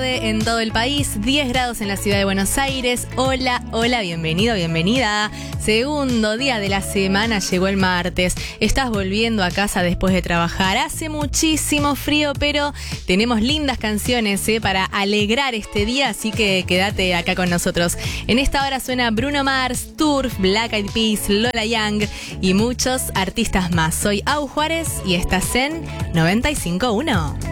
En todo el país, 10 grados en la ciudad de Buenos Aires. Hola, hola, bienvenido, bienvenida. Segundo día de la semana, llegó el martes. Estás volviendo a casa después de trabajar. Hace muchísimo frío, pero tenemos lindas canciones para alegrar este día, así que quédate acá con nosotros. En esta hora suena Bruno Mars, Turf, Black Eyed Peas, Lola Young y muchos artistas más. Soy Au Juárez y estás en 95.1.